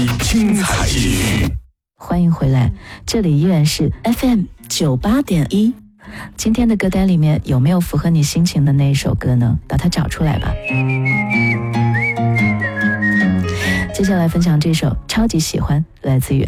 精彩继续。 欢迎回来，这里依然是 FM 98.1。今天的歌单里面有没有符合你心情的那一首歌呢？把它找出来吧。接下来分享这首超级喜欢，来自于